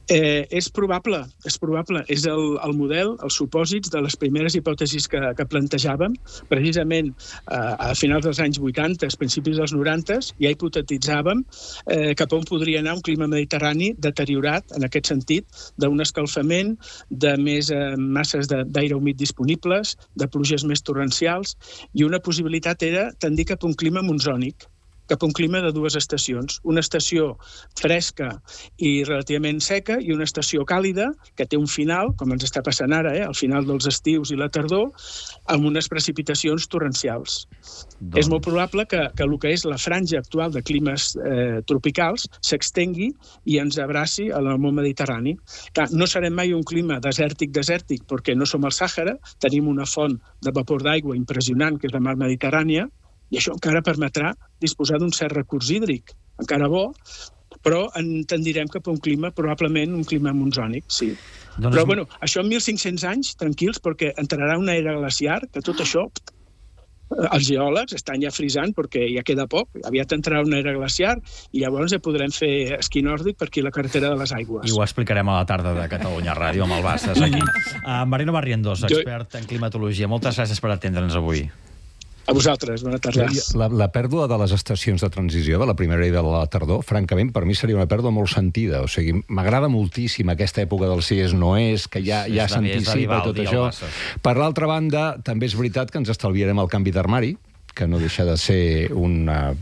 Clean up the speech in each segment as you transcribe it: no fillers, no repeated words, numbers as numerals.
És probable. És el model, els supòsits de les primeres hipòtesis que plantejàvem. Precisament a finals dels anys 80, als principis dels 90, ja hipotetitzàvem cap on podria anar un clima mediterrani deteriorat, en aquest sentit, d'un escalfament, de més masses d'aire humit disponibles, de pluges més torrencials, i una possibilitat era tendir cap a un clima monsònic, cap a un clima de dues estacions. Una estació fresca i relativament seca i una estació càlida, que té un final, com ens està passant ara, al final dels estius i la tardor, amb unes precipitacions torrencials. És molt probable que el que és la franja actual de climes tropicals s'extengui i ens abraci al món mediterrani. No serem mai un clima desèrtic, perquè no som al Sàhara, tenim una font de vapor d'aigua impressionant, que és la mar Mediterrània, i això encara permetrà disposar d'un cert recurs hídric, encara bo, però tendirem cap a un clima, probablement un clima monsònic, sí. Però, bueno, això en 1.500 anys, tranquils, perquè entrarà una era glaciar, que tot això, els geòlegs estan ja frisant, perquè ja queda poc, aviat entrarà una era glaciar, i llavors ja podrem fer esquí nòrdic per aquí a la carretera de les aigües. I ho explicarem a la tarda de Catalunya Ràdio, amb el Bassas, aquí. Marino Barrientos, expert en climatologia. Moltes gràcies per atendre'ns avui. A vosaltres, bona tarda. La pèrdua de les estacions de transició, de la primera i de la tardor, francament, per mi seria una pèrdua molt sentida. O sigui, m'agrada moltíssim aquesta època del sí és no és, que ja s'anticipa tot això. Per l'altra banda, també és veritat que ens estalviarem el canvi d'armari, que no deixa de ser una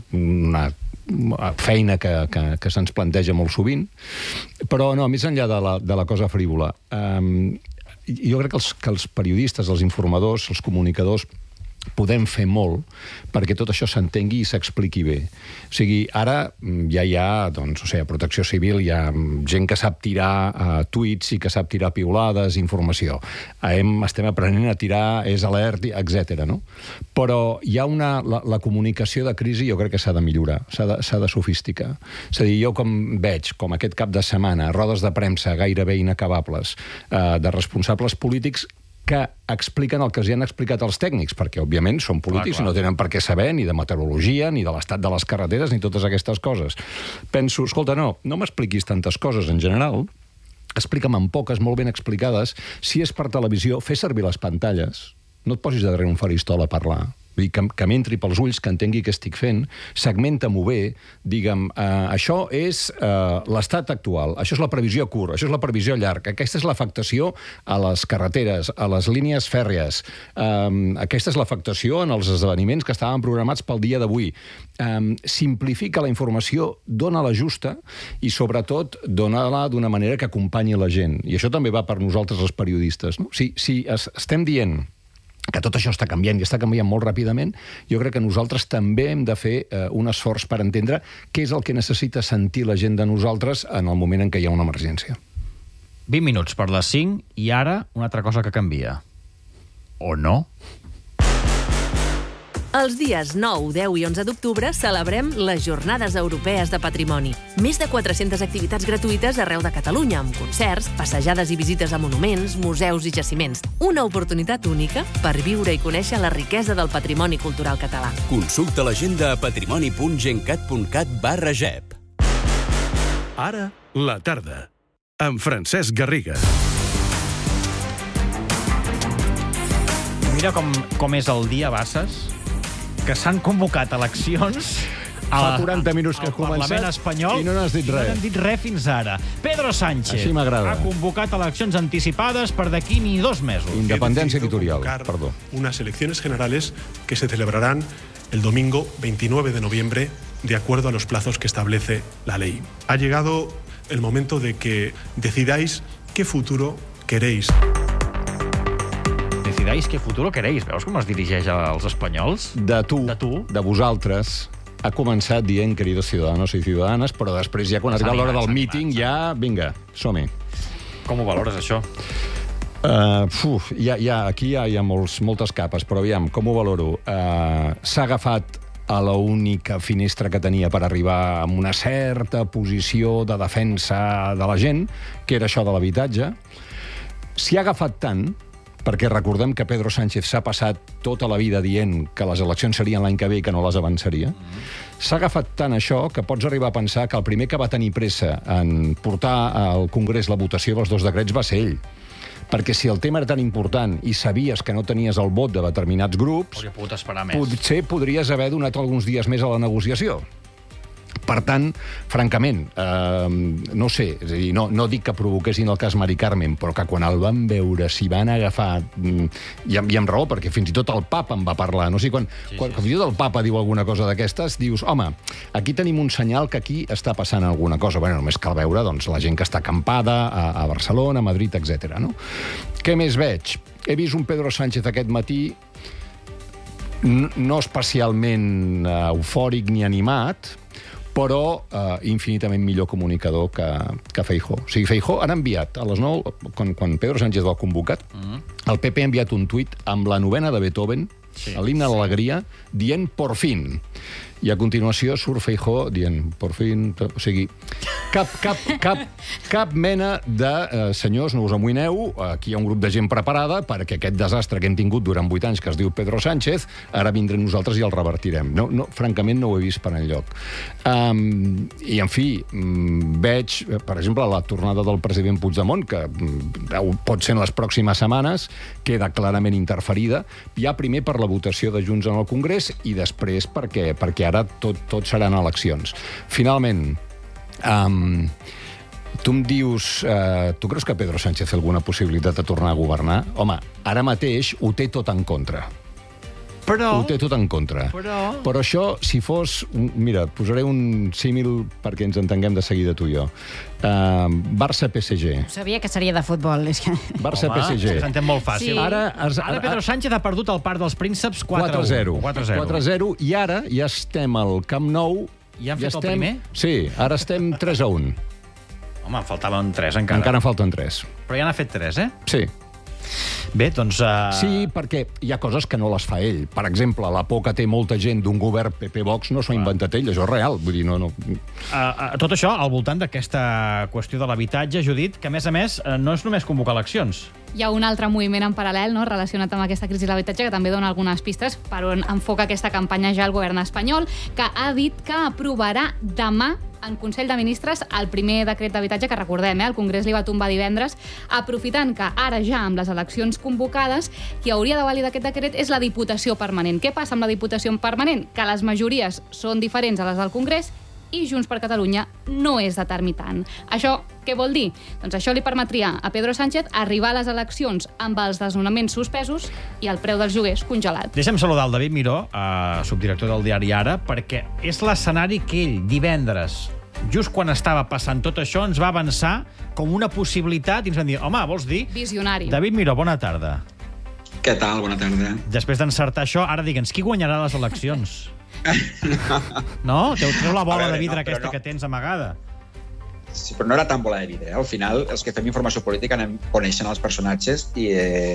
feina que se'ns planteja molt sovint. Però no, més enllà de la cosa frívola, jo crec que els periodistes, els informadors, els comunicadors, podem fer molt perquè tot això s'entengui i s'expliqui bé. O sigui, ara ja hi ha, doncs, Protecció Civil, hi ha gent que sap tirar tuits i que sap tirar piulades, informació. Estem aprenent a tirar, és alert, etc. No? Però hi ha la comunicació de crisi, jo crec que s'ha de millorar, s'ha de sofisticar. És a dir, jo veig, com aquest cap de setmana, rodes de premsa gairebé inacabables de responsables polítics que expliquen el que els han explicat els tècnics, perquè, òbviament, són polítics i no tenen per què saber ni de meteorologia, ni de l'estat de les carreteres, ni totes aquestes coses. Penso, escolta, no m'expliquis tantes coses en general, explica'm en poques, molt ben explicades. Si és per televisió, fes servir les pantalles, no et posis darrere un faristol a parlar. Vull dir, que m'entri pels ulls, que entengui què estic fent, segmenta-m'ho bé, digue'm, això és l'estat actual, això és la previsió a curt, això és la previsió a llarg, aquesta és l'afectació a les carreteres, a les línies fèrries, aquesta és l'afectació en els esdeveniments que estaven programats pel dia d'avui. Simplifica la informació, dona-la justa i, sobretot, dona-la d'una manera que acompanyi la gent. I això també va per nosaltres, els periodistes. No? Si estem dient que tot això està canviant i està canviant molt ràpidament, jo crec que nosaltres també hem de fer un esforç per entendre què és el que necessita sentir la gent de nosaltres en el moment en què hi ha una emergència. 20 minuts per les 5 i ara una altra cosa que canvia. O no? Els dies 9, 10 i 11 d'octubre celebrem les Jornades Europees de Patrimoni. Més de 400 activitats gratuïtes arreu de Catalunya, amb concerts, passejades i visites a monuments, museus i jaciments. Una oportunitat única per viure i conèixer la riquesa del patrimoni cultural català. Consulta l'agenda a patrimoni.gencat.cat/GEP. Ara, la tarda, amb Francesc Garriga. Mira com és el dia, Bassas, que s'han convocat eleccions Fa 40 minuts que ha començat Parlament espanyol i no n'has dit res. No n'han dit res fins ara. Pedro Sánchez ha convocat eleccions anticipades per d'aquí ni 2 mesos. Independencia editorial, perdó. Unas elecciones generales que se celebrarán el domingo 29 de noviembre de acuerdo a los plazos que establece la ley. Ha llegado el momento de que decidáis qué futuro queréis. Decidáis qué futuro queréis. Veus com es dirigeix als espanyols? De tu, de vosaltres. Ha començat dient, queridos ciudadanos y ciudadanas, però després, ja quan arriba l'hora del míting, ja, vinga, som-hi. Com ho valores, això? Aquí hi ha moltes capes, però aviam, com ho valoro? S'ha agafat a l'única finestra que tenia per arribar a una certa posició de defensa de la gent, que era això de l'habitatge. S'hi ha agafat tant perquè recordem que Pedro Sánchez s'ha passat tota la vida dient que les eleccions serien l'any que ve i que no les avançaria. S'ha agafat tant això que pots arribar a pensar que el primer que va tenir pressa en portar al Congrés la votació dels 2 decrets va ser ell. Perquè si el tema era tan important i sabies que no tenies el vot de determinats grups, hauria pogut esperar més. potser podries haver donat alguns dies més a la negociació. Per tant, francament, no sé, és a dir, no dic que provoquessin el cas Mari Carmen, però que quan el van veure s'hi van agafar, i amb raó, perquè fins i tot el papa en va parlar, no sé, quan fins i tot el papa diu alguna cosa d'aquestes, dius, home, aquí tenim un senyal que aquí està passant alguna cosa. Bueno, només cal veure doncs, la gent que està acampada a Barcelona, a Madrid, etc. No? Què més veig? He vist un Pedro Sánchez aquest matí no especialment eufòric ni animat, però infinitament millor comunicador que Feijóo. O sigui, Feijóo han enviat a les 9, quan Pedro Sánchez l'ha convocat, el PP ha enviat un tuit amb la novena de Beethoven, l'himne de l'alegria, dient por fin. I a continuació surt Feijóo dient por fin... O sigui, cap mena de senyors, no us amoïneu, aquí hi ha un grup de gent preparada perquè aquest desastre que hem tingut durant 8 anys que es diu Pedro Sánchez, ara vindrem nosaltres i el revertirem. No, francament no ho he vist per enlloc. I, en fi, veig, per exemple, la tornada del president Puigdemont, que pot ser en les pròximes setmanes, queda clarament interferida, ja primer per la votació de Junts en el Congrés i després perquè ara tot seran eleccions. Finalment, tu em dius, tu creus que Pedro Sánchez té alguna possibilitat de tornar a governar? Home, ara mateix ho té tot en contra. Ho té tot en contra. Però això, si fos... Mira, posaré un símil perquè ens entenguem de seguida tu i jo. Barça-PSG. Sabia que seria de futbol. Barça-PSG. Home, s'entén molt fàcil. Sí. Ara Pedro Sánchez ha perdut el Parc dels Prínceps 4-0. 4-0. I ara ja estem al Camp Nou. Ja han fet el primer? Sí, ara estem 3-1. Home, en faltaven 3 encara. Encara en falten 3. Però ja n'ha fet 3, eh? Sí. Bé, doncs... Sí, perquè hi ha coses que no les fa ell. Per exemple, la por que té molta gent d'un govern PP-Vox no s'ho ha inventat ell, això és real. Vull dir, no... Tot això al voltant d'aquesta qüestió de l'habitatge, Judit, que a més no és només convocar eleccions. Hi ha un altre moviment en paral·lel, no?, relacionat amb aquesta crisi de l'habitatge, que també dona algunes pistes per on enfoca aquesta campanya ja el govern espanyol, que ha dit que aprovarà demà en Consell de Ministres el primer decret d'habitatge, que recordem, el Congrés li va tombar divendres, aprofitant que ara ja, amb les eleccions convocades, qui hauria de validar aquest decret és la Diputació Permanent. Què passa amb la Diputació Permanent? Que les majories són diferents a les del Congrés i Junts per Catalunya no és determinant. Això què vol dir? Doncs això li permetria a Pedro Sánchez arribar a les eleccions amb els desnonaments suspesos i el preu dels lloguers congelat. Deixa'm saludar el David Miró, subdirector del diari Ara, perquè és l'escenari que ell divendres, just quan estava passant tot això, ens va avançar com una possibilitat i ens van dir, home, vols dir? Visionari. David Miró, bona tarda. Què tal? Bona tarda. Després d'encertar això, ara digue'ns, qui guanyarà les eleccions? No? Treu la bola de vidre aquesta que tens amagada. Sí, però no era tan bola de vidre. Al final, els que fem informació política anem coneixent els personatges i,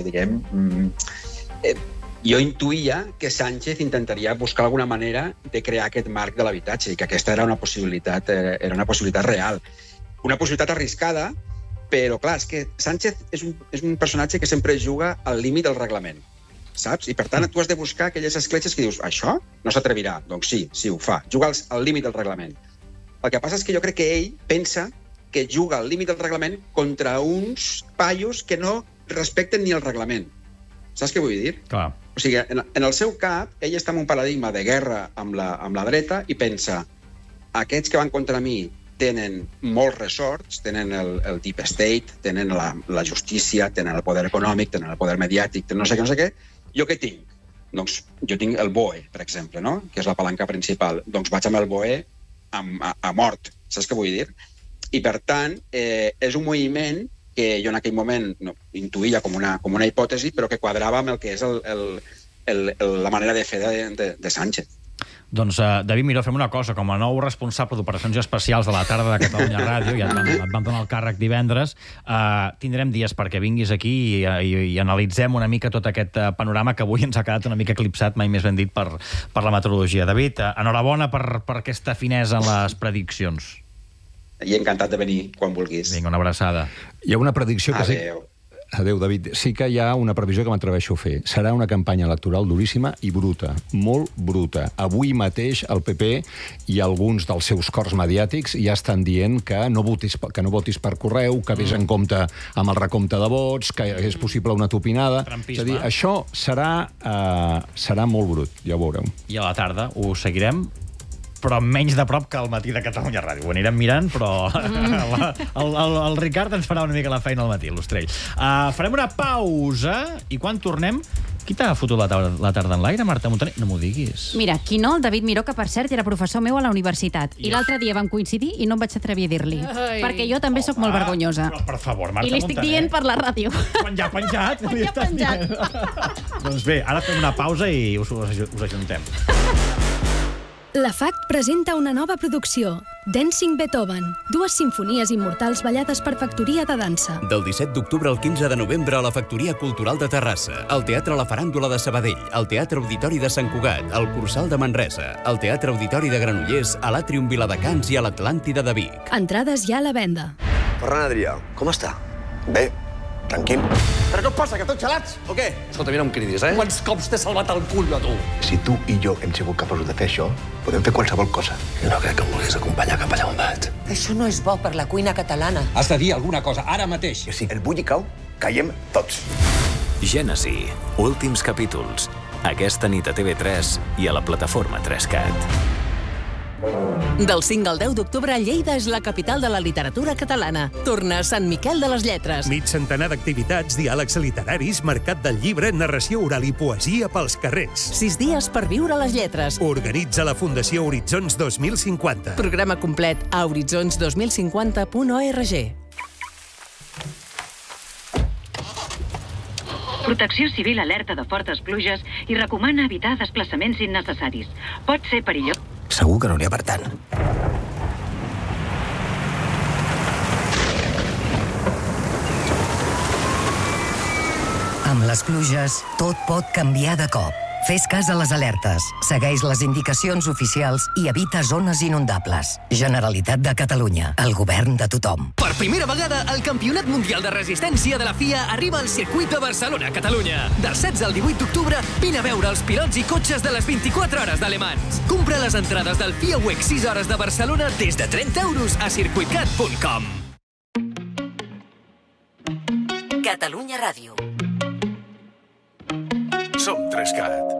jo intuïa que Sánchez intentaria buscar alguna manera de crear aquest marc de l'habitatge i que aquesta era una possibilitat real. Una possibilitat arriscada, però clar, és que Sánchez és un personatge que sempre juga al límit del reglament, saps? I per tant tu has de buscar aquelles escletxes que dius, això no s'atrevirà. Doncs sí, ho fa. Juga al límit del reglament. El que passa és que jo crec que ell pensa que juga al límit del reglament contra uns paios que no respecten ni el reglament. Saps què vull dir? Clar. O sigui, en el seu cap, ell està en un paradigma de guerra amb la dreta i pensa, aquests que van contra mi tenen molts resorts, tenen el deep state, tenen la justícia, tenen el poder econòmic, tenen el poder mediàtic, tenen no sé què. Jo què tinc? Doncs jo tinc el BOE, per exemple, no?, que és la palanca principal. Doncs vaig amb el BOE a mort, saps què vull dir? I per tant, és un moviment que jo en aquell moment intuïa com una hipòtesi, però que quadrava amb el que és la manera de fer de Sánchez. Doncs, David Miró, fem una cosa. Com a nou responsable d'operacions especials de la tarda de Catalunya Ràdio, ja et vam donar el càrrec divendres, tindrem dies perquè vinguis aquí i analitzem una mica tot aquest panorama que avui ens ha quedat una mica eclipsat, mai més ben dit, per la meteorologia. David, enhorabona per aquesta finesa en les prediccions. I encantat de venir quan vulguis. Vinga, una abraçada. Hi ha una predicció que Adéu, David. Sí que hi ha una previsió que m'atreveixo a fer. Serà una campanya electoral duríssima i bruta, molt bruta. Avui mateix el PP i alguns dels seus cors mediàtics ja estan dient que no votis per correu, que vés en compte amb el recompte de vots, que és possible una tupinada. Trampisme. És a dir, això serà molt brut, ja ho veureu. I a la tarda ho seguirem, però menys de prop que al matí de Catalunya Ràdio. Ho anirem mirant, però el Ricard ens farà una mica la feina al matí, l'Ostrell. Farem una pausa i quan tornem... Qui t'ha fotut la tarda en l'aire, Marta Montaner? No m'ho diguis. Mira, qui no, el David Miró, que per cert era professor meu a la universitat. I l'altre dia vam coincidir i no em vaig atrevir a dir-li. Perquè jo també sóc molt vergonyosa. Però, per favor, Marta Montaner. I li estic dient per la ràdio. Quan ja ha penjat. Quan ja ha penjat. Doncs bé, ara fem una pausa i us ajuntem. La FAC presenta una nova producció, Dancing Beethoven, 2 simfonies immortals ballades per Factoria de Dansa. Del 17 d'octubre al 15 de novembre a la Factoria Cultural de Terrassa, al Teatre La Faràndula de Sabadell, al Teatre Auditori de Sant Cugat, al Cursal de Manresa, al Teatre Auditori de Granollers, a l'Àtrium Viladecans i a l'Atlàntida de Vic. Entrades ja a la venda. Ferran Adrià, com està? Bé, tranquil. Però què et passa, que tots gelats, o què? Escolta, mira, no em cridis, Quants cops t'he salvat el cul, a tu? Si tu i jo hem sigut capaços de fer això, podem fer qualsevol cosa. Jo no crec que em vulguis acompanyar cap allà on vaig. Això no és bo per la cuina catalana. Has de dir alguna cosa, ara mateix. I si el bulli cau, caiem tots. Gènesi, últims capítols. Aquesta nit a TV3 i a la plataforma 3CAT. Del 5 al 10 d'octubre, Lleida és la capital de la literatura catalana. Torna a Sant Miquel de les Lletres. Mig centenar d'activitats, diàlegs literaris, mercat del llibre, narració oral i poesia pels carrers. 6 dies per viure les lletres. Organitza la Fundació Horitzons 2050. Programa complet a horitzons2050.org. Protecció Civil alerta de fortes pluges i recomana evitar desplaçaments innecessaris. Pot ser perillós. Segur que no n'hi ha per tant. Amb les pluges, tot pot canviar de cop. Fes cas a les alertes, segueix les indicacions oficials i evita zones inundables. Generalitat de Catalunya, el govern de tothom. Per primera vegada, el Campionat Mundial de Resistència de la FIA arriba al circuit de Barcelona, Catalunya. Del 16 al 18 d'octubre, vine a veure els pilots i cotxes de les 24 hores d'Alemans. Compra les entrades del FIA WEC 6 hores de Barcelona des de 30 € a circuitcat.com. Catalunya Ràdio. Som 3CAT.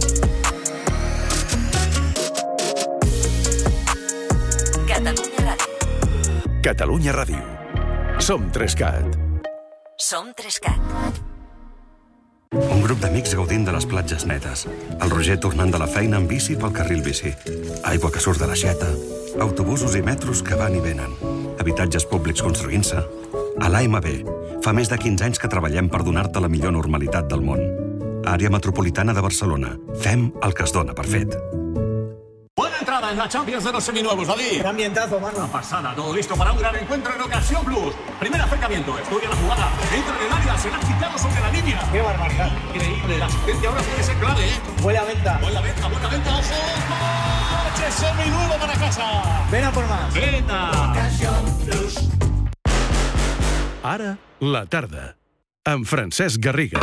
Catalunya Ràdio. Catalunya Ràdio. Som 3CAT. Som 3CAT. Un grup d'amics gaudint de les platges netes. El Roger tornant de la feina en bici pel carril bici. Aigua que surt de l'aixeta. Autobusos i metros que van i venen. Habitatges públics construint-se. A l'AMB, fa més de 15 anys que treballem per donar-te la millor normalitat del món. Àrea Metropolitana de Barcelona. Fem el que es dona per fet. Buena entrada en la Champions de los seminuevos, David. Qué ambientazo, mano. Una pasada, todo listo para un gran encuentro en Ocasión Plus. Primer acercamiento, estudia la jugada. Entra en el área, se la ha quitado sobre la línea. Qué barbaridad. Increíble, la asistencia ahora puede ser clave, Buena venta. Buena venta, ojo. Coche seminuevo para casa. Ven a por más. Venta. Ocasión Plus. Ara, la tarda. Amb Francesc Garriga.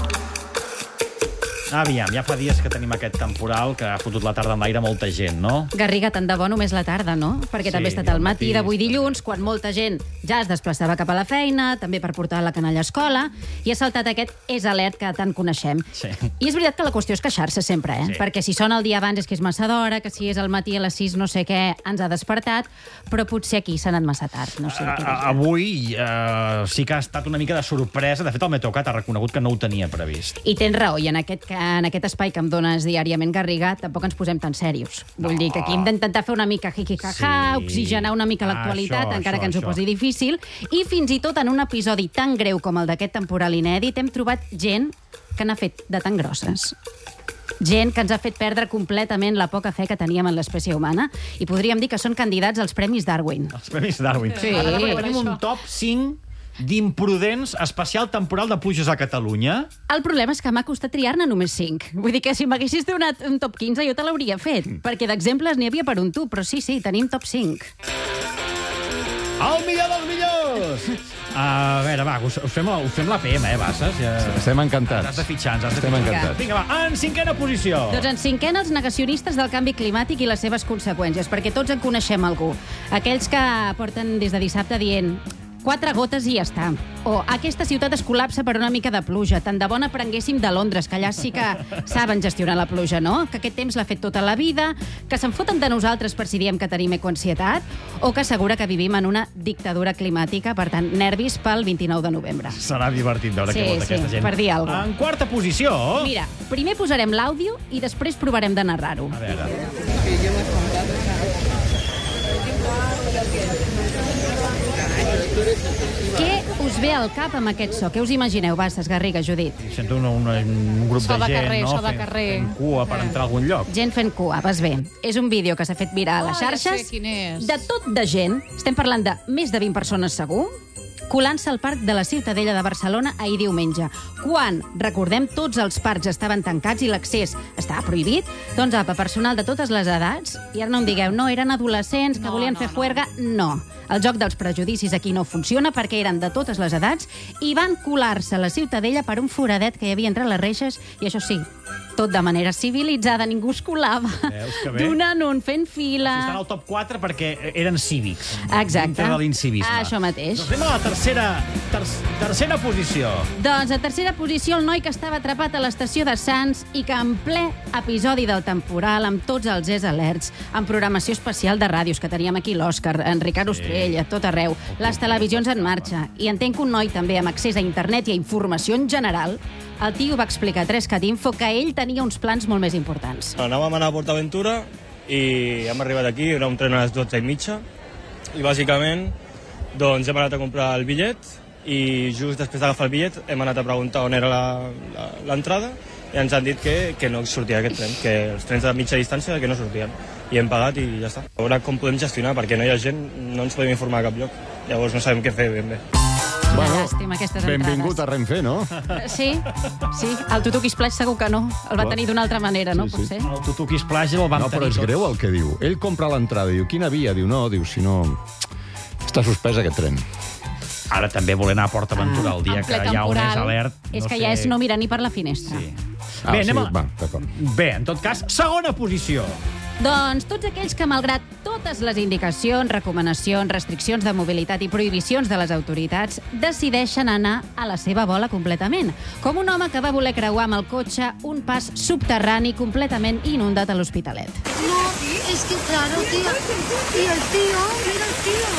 Aviam, ja fa dies que tenim aquest temporal que ha fotut la tarda en l'aire molta gent, no? Garriga, tant de bo només la tarda, no? Perquè també ha estat al matí d'avui dilluns, quan molta gent ja es desplaçava cap a la feina, també per portar la canalla a escola, i ha saltat aquest és alert que tant coneixem. Sí. I és veritat que la qüestió és queixar-se sempre, Sí. Perquè si sona el dia abans és que és massa d'hora, que si és al matí a les 6 no sé què ens ha despertat, però potser aquí s'ha anat massa tard, no sé. Avui sí que ha estat una mica de sorpresa. De fet, el Meteocat ha reconegut que no ho tenia previst. I tens raó, i en aquest espai que em dones diàriament, Garriga, tampoc ens posem tan serios. Vull dir que aquí hem d'intentar fer una mica jiquijaja, oxigenar una mica l'actualitat, encara que ens ho posi difícil, i fins i tot en un episodi tan greu com el d'aquest temporal inèdit hem trobat gent que n'ha fet de tan grosses. Gent que ens ha fet perdre completament la poca fe que teníem en l'espècie humana, i podríem dir que són candidats als Premis Darwin. Els Premis Darwin. Sí. Ara tenim un top 5 d'imprudents especial temporal de pluges a Catalunya. El problema és que m'ha costat triar-ne només 5. Vull dir que si m'haguessis donat un top 15 jo te l'hauria fet, perquè d'exemples n'hi havia per un tu, però sí, tenim top 5. El millor dels millors! Carles! A veure, va, us fem la PM, Bassas? Estem encantats. Has de fitxar, Estem encantats. Vinga, va, en 5a posició. Doncs en 5è, els negacionistes del canvi climàtic i les seves conseqüències, perquè tots en coneixem algú. Aquells que porten des de dissabte dient 4 gotes i ja està. O aquesta ciutat es col·lapsa per una mica de pluja. Tant de bona aprenguéssim de Londres, que allà sí que saben gestionar la pluja, no? Que aquest temps l'ha fet tota la vida, que se'n foten de nosaltres per si diem que tenim ecoansietat, o que assegura que vivim en una dictadura climàtica, per tant, nervis pel 29 de novembre. Serà divertit veure què vota aquesta gent. Per dir alguna cosa. En 4a posició... Mira, primer posarem l'àudio i després provarem de narrar-ho. A veure... Què us ve al cap amb aquest so? Què us imagineu, Bassas, Garriga, Judit? Sento un grup de gent, no? Fent cua per entrar a algun lloc. Gent fent cua, vas bé. És un vídeo que s'ha fet viral a les xarxes. Ja sé quin és. De tot de gent, estem parlant de més de 20 persones segur, colant-se al parc de la Ciutadella de Barcelona ahir diumenge. Quan, recordem, tots els parcs estaven tancats i l'accés estava prohibit, doncs apa, personal de totes les edats, i ara no em digueu, no, eren adolescents que volien fer juerga, no. El joc dels prejudicis aquí no funciona perquè eren de totes les edats i van colar-se a la Ciutadella per un foradet que hi havia entre les reixes, i això sí, tot de manera civilitzada, ningú es colava. D'un en un, fent fila... Estan al top 4 perquè eren cívics. Exacte. Dintre de l'incivisme. Això mateix. Doncs anem a la tercera posició. Doncs a tercera posició el noi que estava atrapat a l'estació de Sants i que en ple episodi del temporal, amb tots els alerts, amb programació especial de ràdios, que teníem aquí l'Òscar, en Ricard Ostrell, a tot arreu, les televisions en marxa, i entenc un noi també amb accés a internet i a informació en general, el tio va explicar a 3cat Info que ell tenia uns plans molt més importants. Anàvem a anar a PortAventura i hem arribat aquí, era un tren a les 12:30, i bàsicament doncs hem anat a comprar el bitllet i just després d'agafar el bitllet hem anat a preguntar on era l'entrada i ens han dit que no sortia aquest tren, que els trens de mitja distància que no sortien. I hem pagat i ja està. A veure com podem gestionar, perquè no hi ha gent, no ens podem informar a cap lloc. Llavors no sabem què fer ben bé. Bueno, benvingut a Renfe, no? Sí, el Tutuki Splash segur que no. El va tenir d'una altra manera, no? Potser. El Tutuki Splash el vam tenir tots. No, però és greu el que diu. Ell compra l'entrada, diu, quina via? Diu, no, si no... Està suspès aquest tren. Ara també voler anar a PortAventura el dia que hi ha un més alert... És que ja és no mirar ni per la finestra. Bé, anem a... Bé, en tot cas, segona posició. Doncs tots aquells que, malgrat totes les indicacions, recomanacions, restriccions de mobilitat i prohibicions de les autoritats, decideixen anar a la seva bola completament. Com un home que va voler creuar amb el cotxe un pas subterrani completament inundat a l'Hospitalet. No, es que claro, tío. Y el tío, mira el tío.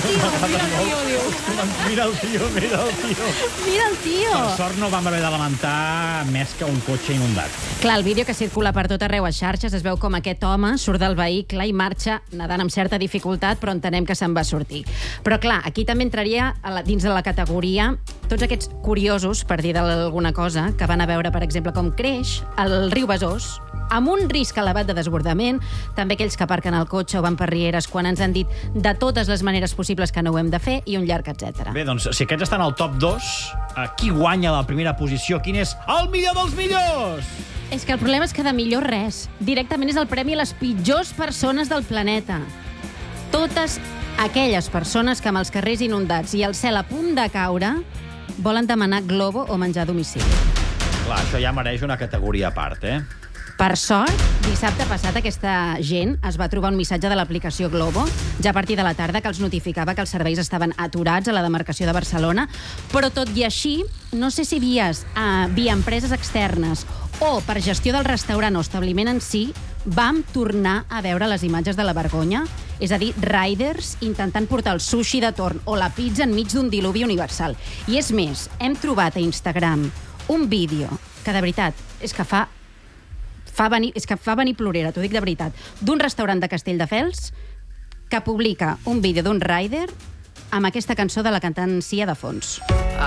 Mira el tío. Per sort no vam haver de lamentar més que un cotxe inundat. Clar, el vídeo que circula per tot arreu a xarxes es veu com aquest home surt del vehicle i marxa nedant amb certa dificultat, però entenem que se'n va sortir. Però clar, aquí també entraria dins de la categoria tots aquests curiosos, per dir d'alguna cosa, que van a veure, per exemple, com creix el riu Besòs, amb un risc elevat de desbordament, també aquells que aparquen el cotxe o van per rieres quan ens han dit de totes les maneres possibles que no ho hem de fer, i un llarg etc. Bé, doncs, si aquests estan al top 2, qui guanya la primera posició? Quin és el millor dels millors? És que el problema és que de millor res. Directament és el premi a les pitjors persones del planeta. Totes aquelles persones que amb els carrers inundats i el cel a punt de caure volen demanar globo o menjar a domicili. Clar, això ja mereix una categoria a part, eh? Per sort, dissabte passat aquesta gent es va trobar un missatge de l'aplicació Globo, ja a partir de la tarda, que els notificava que els serveis estaven aturats a la demarcació de Barcelona, però tot i així, no sé si via empreses externes o per gestió del restaurant o establiment en si, vam tornar a veure les imatges de la vergonya, és a dir, riders intentant portar el sushi de torn o la pizza enmig d'un diluvi universal. I és més, hem trobat a Instagram un vídeo que, de veritat, és que fa venir plorera, t'ho dic de veritat, d'un restaurant de Castelldefels que publica un vídeo d'un rider amb aquesta cançó de la cantant Sia de fons.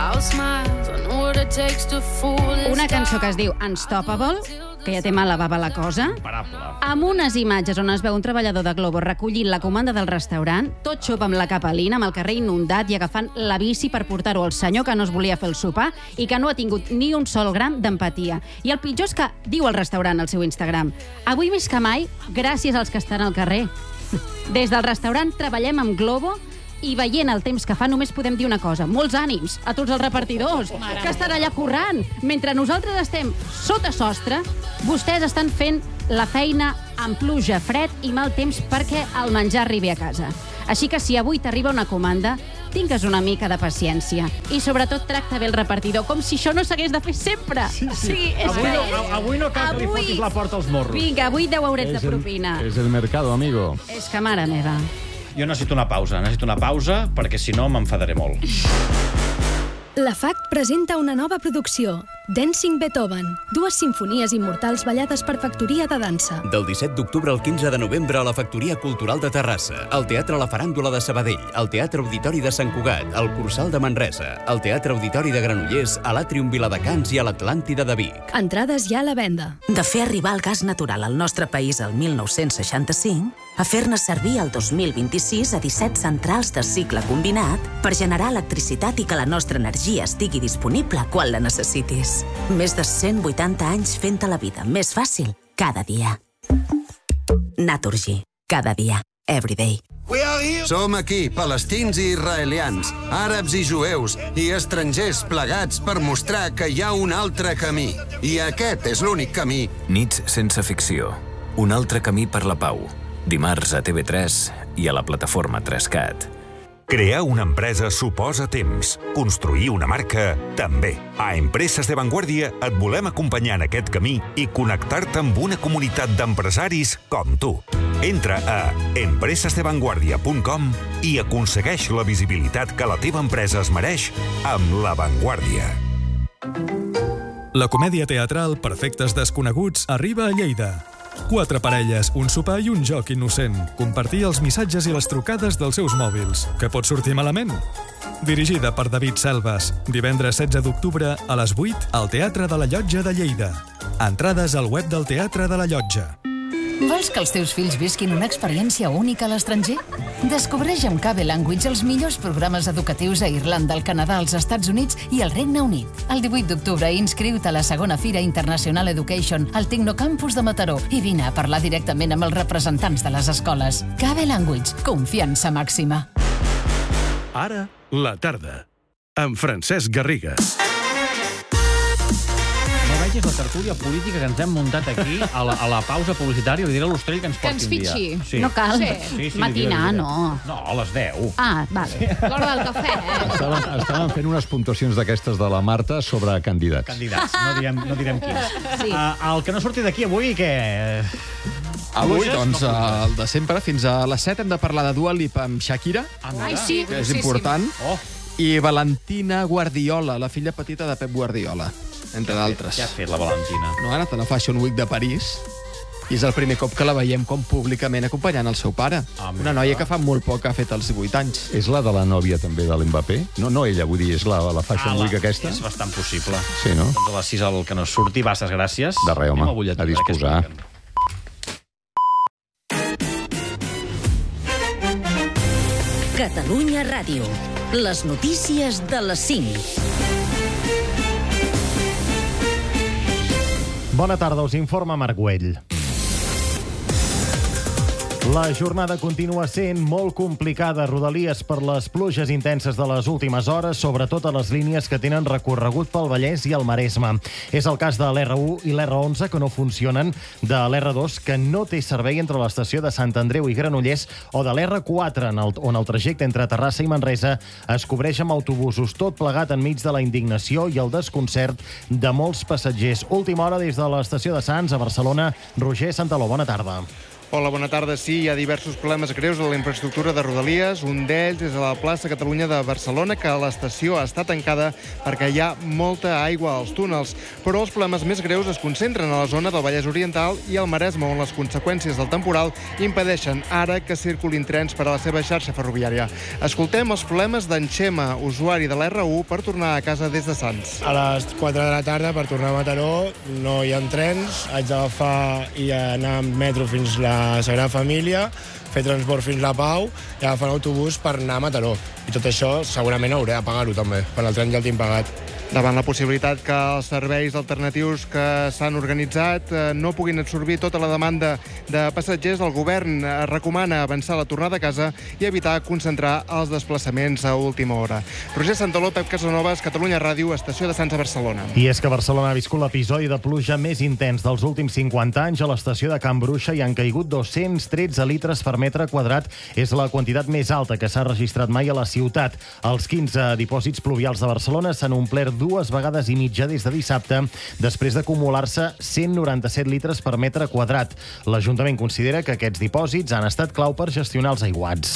Una cançó que es diu Unstoppable, que ja té mala bava la cosa, amb unes imatges on es veu un treballador de Globo recollint la comanda del restaurant, tot xup amb la capelina, amb el carrer inundat i agafant la bici per portar-ho al senyor que no es volia fer el sopar i que no ha tingut ni un sol gram d'empatia. I el pitjor és que diu el restaurant al seu Instagram: avui més que mai, gràcies als que estan al carrer. Des del restaurant treballem amb Globo I veient el temps que fa, només podem dir una cosa. Molts ànims a tots els repartidors que estan allà currant. Mentre nosaltres estem sota sostre, vostès estan fent la feina amb pluja, fred i mal temps perquè el menjar arribi a casa. Així que si avui t'arriba una comanda, tingues una mica de paciència. I sobretot tracta bé el repartidor, com si això no s'hagués de fer sempre. Sí, avui no cal que li fotis la porta als morros. Vinga, avui 10 eurets de propina. És el mercado, amigo. És que mare meva. Jo necessito una pausa, perquè si no m'enfadaré molt. La FACT presenta una nova producció, Dancing Beethoven, 2 simfonies immortals ballades per Factoria de Dansa. Del 17 d'octubre al 15 de novembre a la Factoria Cultural de Terrassa, al Teatre La Faràndula de Sabadell, al Teatre Auditori de Sant Cugat, al Cursal de Manresa, al Teatre Auditori de Granollers, a l'Àtrium Viladecans i a l'Atlàntida de Vic. Entrades ja a la venda. De fer arribar el gas natural al nostre país el 1965, a fer-ne servir el 2026 a 17 centrals de cicle combinat per generar electricitat i que la nostra energia estigui disponible quan la necessitis. Més de 180 anys fent-te la vida més fàcil cada dia. Naturgy. Cada dia. Every day. Som aquí, palestins i israelians, àrabs i jueus i estrangers plegats per mostrar que hi ha un altre camí. I aquest és l'únic camí. Nits sense ficció. Un altre camí per la pau. Dimarts a TV3 i a la plataforma 3CAT. Crear una empresa suposa temps. Construir una marca, també. A Empreses de Vanguardia et volem acompanyar en aquest camí i connectar-te amb una comunitat d'empresaris com tu. Entra a empresesdevanguardia.com i aconsegueix la visibilitat que la teva empresa es mereix amb La Vanguardia. La comèdia teatral Perfectes desconeguts arriba a Lleida. 4 parelles, un sopar i un joc innocent. Compartir els missatges i les trucades dels seus mòbils. Què pot sortir malament? Dirigida per David Selves. Divendres 16 d'octubre a les 8 al Teatre de la Llotja de Lleida. Entrades al web del Teatre de la Llotja. Vols que els teus fills visquin una experiència única a l'estranger? Descobreix amb Cable Language els millors programes educatius a Irlanda, al Canadà, als Estats Units i al Regne Unit. El 18 d'octubre inscriu-te a la segona Fira International Education al Tecnocampus de Mataró i vine a parlar directament amb els representants de les escoles. Cable Language, confiança màxima. Ara, la tarda, amb Francesc Garriga. És la tertúlia política que ens hem muntat aquí a la pausa publicitària. Li diré a l'Ostrell que ens porti un dia. Que ens fitxi. No cal. Matinar, no. No, a les 10. Ah, vale. L'hora del cafè, Estaven fent unes puntuacions d'aquestes de la Marta sobre candidats. Candidats, no direm quins. Sí. El que no surti d'aquí avui, què? Avui, doncs, el de sempre, fins a les 7 hem de parlar de Dua Lipa amb Shakira. Ai, sí. Que és important. I Valentina Guardiola, la filla petita de Pep Guardiola, entre d'altres. Què ha fet la Valentina? No, ha anat a la Fashion Week de París i és el primer cop que la veiem com públicament acompanyant el seu pare. Una noia que fa molt poc ha fet els 18 anys. És la de la nòvia també de l'Mbappé? No ella, vull dir, és la Fashion Week aquesta? És bastant possible. Sí, no? Doncs a les 6 el que no surti, basses gràcies. De res, home, a disposar. Catalunya Ràdio. Les notícies de les 5. Bona tarda, us informa Marc Güell. La jornada continua sent molt complicada a Rodalies per les pluges intenses de les últimes hores, sobretot a les línies que tenen recorregut pel Vallès i el Maresme. És el cas de l'R1 i l'R11 que no funcionen, de l'R2 que no té servei entre l'estació de Sant Andreu i Granollers o de l'R4 on el trajecte entre Terrassa i Manresa es cobreix amb autobusos, tot plegat enmig de la indignació i el desconcert de molts passatgers. Última hora des de l'estació de Sants a Barcelona. Roger Santaló, bona tarda. Hola, bona tarda. Sí, hi ha diversos problemes greus a la infraestructura de Rodalies. Un d'ells és a la plaça Catalunya de Barcelona, que l'estació està tancada perquè hi ha molta aigua als túnels. Però els problemes més greus es concentren a la zona del Vallès Oriental i al Maresme, on les conseqüències del temporal impedeixen ara que circulin trens per a la seva xarxa ferroviària. Escoltem els problemes d'en Xema, usuari de l'R1, per tornar a casa des de Sants. A les 4 de la tarda, per tornar a Mataró, no hi ha trens. Haig d'agafar i anar amb metro fins la Sagrada Família, fer transport fins la Pau i agafar un autobús per anar a Mataró. I tot això segurament hauré de pagar-ho també, per el tren ja el tinc pagat. Davant la possibilitat que els serveis alternatius que s'han organitzat no puguin absorbir tota la demanda de passatgers, el govern recomana avançar la tornada a casa i evitar concentrar els desplaçaments a última hora. Roger Santaló, Pep Casanovas, Catalunya Ràdio, estació de Sants a Barcelona. I és que Barcelona ha viscut l'episodi de pluja més intens dels últims 50 anys. A l'estació de Can Bruixa hi han caigut 213 litres per metre quadrat. És la quantitat més alta que s'ha registrat mai a la ciutat. Els 15 dipòsits pluvials de Barcelona s'han omplert 2 vegades i mitja des de dissabte, després d'acumular-se 197 litres per metre quadrat. L'Ajuntament considera que aquests dipòsits han estat clau per gestionar els aiguats.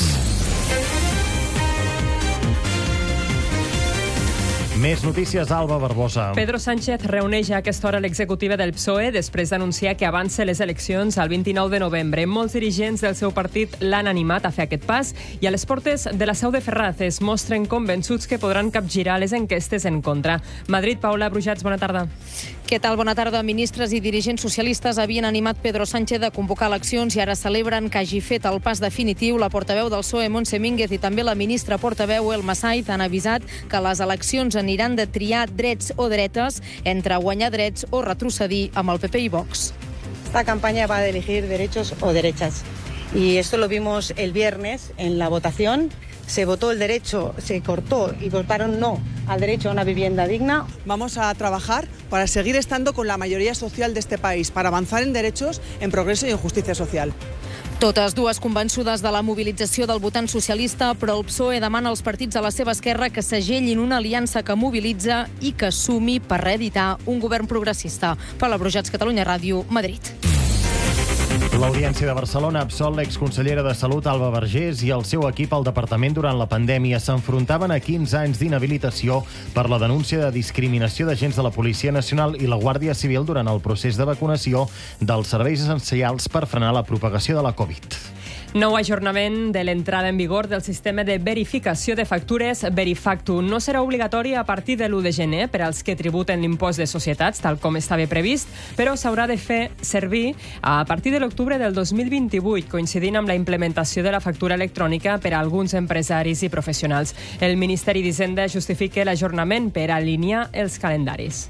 Més notícies, Alba Barbosa. Pedro Sánchez reuneix a aquesta hora l'executiva del PSOE després d'anunciar que avança les eleccions al 29 de novembre. Molts dirigents del seu partit l'han animat a fer aquest pas i a les portes de la seu de Ferraz es mostren convençuts que podran capgirar les enquestes en contra. Madrid, Paula Brujats, bona tarda. Què tal? Bona tarda. Ministres i dirigents socialistes havien animat Pedro Sánchez a convocar eleccions i ara celebren que hagi fet el pas definitiu. La portaveu del PSOE, Montse Mínguez, i també la ministra portaveu, Elma Said, han avisat que les eleccions aniran de triar drets o dretes entre guanyar drets o retrocedir amb el PP i Vox. Esta campaña va a elegir derechos o derechas. Y esto lo vimos el viernes en la votación. Se votó el derecho, se cortó y votaron no al derecho a una vivienda digna. Vamos a trabajar para seguir estando con la mayoría social de este país, para avanzar en derechos, en progreso y en justicia social. Totes dues convençudes de la mobilització del votant socialista, però el PSOE demana als partits a la seva esquerra que segellin una aliança que mobilitza i que sumi per reeditar un govern progressista. Paula Brujats, Catalunya Ràdio, Madrid. L'Audiència de Barcelona absol l'exconsellera de Salut, Alba Vergés, i el seu equip al departament durant la pandèmia. S'enfrontaven a 15 anys d'inhabilitació per la denúncia de discriminació d'agents de la Policia Nacional i la Guàrdia Civil durant el procés de vacunació dels serveis essencials per frenar la propagació de la Covid. Nou ajornament de l'entrada en vigor del sistema de verificació de factures Verifactu. No serà obligatori a partir de l'1 de gener per als que tributen l'impost de societats, tal com estava previst, però s'haurà de fer servir a partir de l'octubre del 2028, coincidint amb la implementació de la factura electrònica per a alguns empresaris i professionals. El Ministeri d'Hisenda justifica l'ajornament per alinear els calendaris.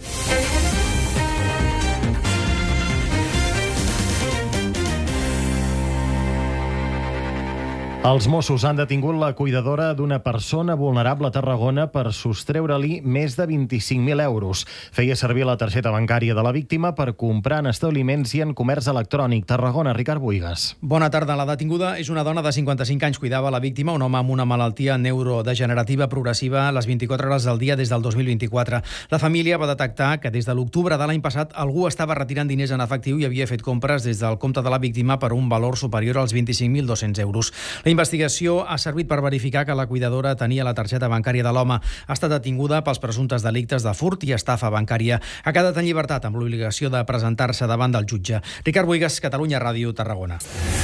Els Mossos han detingut la cuidadora d'una persona vulnerable a Tarragona per sostreure-li més de 25.000 euros. Feia servir la targeta bancària de la víctima per comprar en establiments i en comerç electrònic. Tarragona, Ricard Buigas. Bona tarda. La detinguda és una dona de 55 anys. Cuidava la víctima, un home amb una malaltia neurodegenerativa progressiva a les 24 hores del dia des del 2024. La família va detectar que des de l'octubre de l'any passat algú estava retirant diners en efectiu i havia fet compres des del compte de la víctima per un valor superior als 25.200 euros. La investigació ha servit per verificar que la cuidadora tenia la targeta bancària de l'home. Ha estat detinguda pels presumptes delictes de furt i estafa bancària. Ha quedat en llibertat amb l'obligació de presentar-se davant del jutge. Ricard Buigas, Catalunya Ràdio, Tarragona.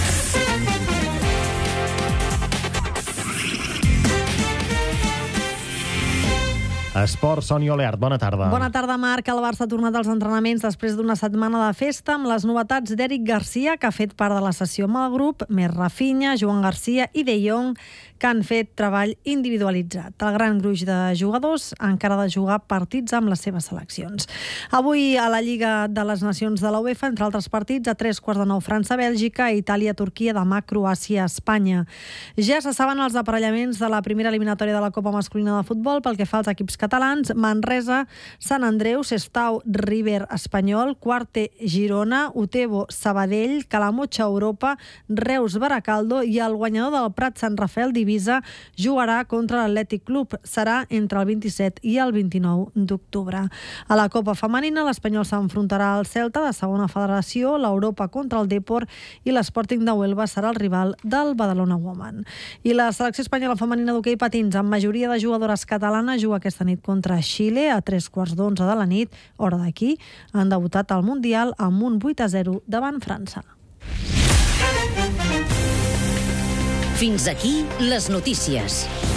Esport, Sònia Oleart, bona tarda. Bona tarda, Marc. El Barça ha tornat als entrenaments després d'una setmana de festa amb les novetats d'Eric Garcia, que ha fet part de la sessió amb el grup, més Rafinha, Joan Garcia i De Jong, que han fet treball individualitzat. El gran gruix de jugadors encara ha de jugar partits amb les seves seleccions. Avui a la Lliga de les Nacions de la UEFA, entre altres partits, a 3:15 França-Bèlgica, Itàlia-Turquia, demà Croàcia-Espanya. Ja se saben els aparellaments de la primera eliminatòria de la Copa Masculina de Futbol pel que fa als equips catalans: Manresa, Sant Andreu, Sestao, River, Espanyol, Quarte, Girona, Utebo, Sabadell, Calamotxa, Europa, Reus, Baracaldo, i el guanyador del Prat Sant Rafael d'Eivissa jugarà contra l'Atlètic Club. Serà entre el 27 i el 29 d'octubre. A la Copa Femenina, l'Espanyol s'enfrontarà al Celta de segona federació, l'Europa contra el Depor i l'Sporting de Huelva serà el rival del Badalona Woman. I la selecció espanyola femenina d'hoquei patins, amb majoria de jugadores catalanes, juga aquesta nit contra Xile a 3:15 de la nit, hora d'aquí. Han debutat al Mundial amb un 8-0 davant França. Fins aquí les notícies.